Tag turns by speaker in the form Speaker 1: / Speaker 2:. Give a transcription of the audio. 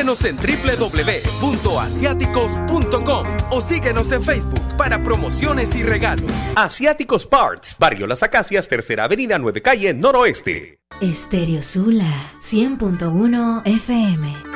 Speaker 1: Visítenos en www.asiaticos.com o síguenos en Facebook para promociones y regalos. Asiáticos Parts, Barrio Las Acacias, Tercera Avenida, 9 Calle, Noroeste.
Speaker 2: Estéreo Sula 100.1 FM.